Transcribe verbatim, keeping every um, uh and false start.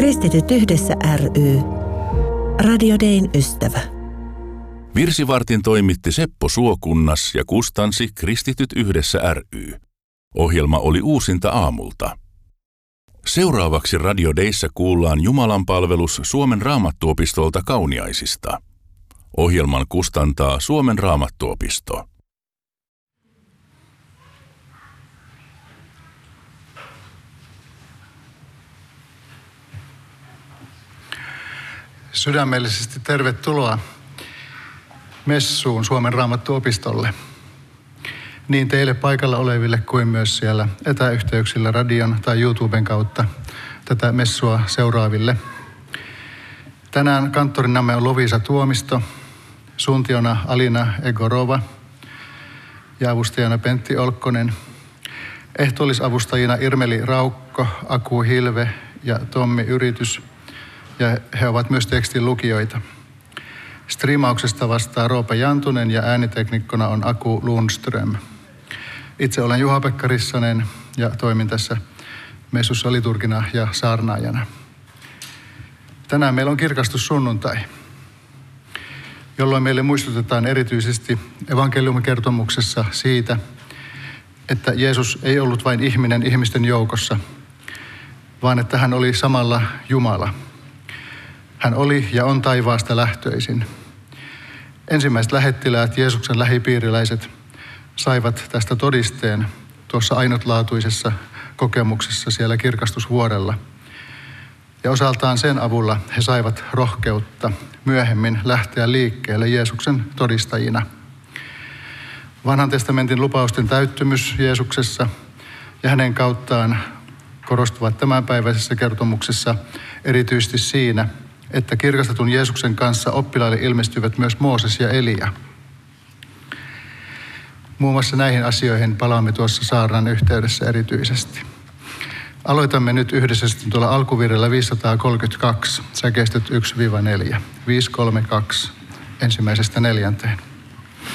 Kristityt yhdessä ry. Radio Dayn ystävä. Virsivartin toimitti Seppo Suokunnas ja kustansi Kristityt yhdessä ry. Ohjelma oli uusinta aamulta. Seuraavaksi Radio Dayssä kuullaan Jumalanpalvelus Suomen Raamattuopistolta Kauniaisista. Ohjelman kustantaa Suomen Raamattuopisto. Sydämellisesti tervetuloa messuun Suomen Raamattuopistolle. Niin teille paikalla oleville kuin myös siellä etäyhteyksillä radion tai YouTuben kautta tätä messua seuraaville. Tänään kanttorinamme on Lovisa Tuomisto, suuntiona Alina Egorova ja avustajana Pentti Olkkonen. Ehtoollisavustajina Irmeli Raukko, Aku Hilve ja Tommi Yritys, ja he ovat myös tekstin lukijoita. Striimauksesta vastaa Roope Jantunen ja ääniteknikkona on Aku Lundström. Itse olen Juha-Pekka Rissanen ja toimin tässä messussa liturgina ja saarnaajana. Tänään meillä on kirkastussunnuntai, jolloin meille muistutetaan erityisesti evankeliumikertomuksessa siitä, että Jeesus ei ollut vain ihminen ihmisten joukossa, vaan että hän oli samalla Jumala. Hän oli ja on taivaasta lähtöisin. Ensimmäiset lähettiläät, Jeesuksen lähipiiriläiset, saivat tästä todisteen tuossa ainutlaatuisessa kokemuksessa siellä kirkastusvuorella. Ja osaltaan sen avulla he saivat rohkeutta myöhemmin lähteä liikkeelle Jeesuksen todistajina. Vanhan testamentin lupausten täyttymys Jeesuksessa ja hänen kauttaan korostuvat tämänpäiväisessä kertomuksessa erityisesti siinä, että kirkastetun Jeesuksen kanssa oppilaille ilmestyvät myös Mooses ja Elia. Muun muassa näihin asioihin palaamme tuossa saarnan yhteydessä erityisesti. Aloitamme nyt yhdessä sitten tuolla alkuvirrellä viisisataakolmekymmentäkaksi, säkeistöt yksi neljä. viisi kolme kaksi, ensimmäisestä neljänteen.